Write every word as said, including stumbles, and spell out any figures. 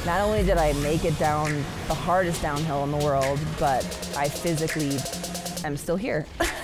Not only did I make it down the hardest downhill in the world, but I physically am still here.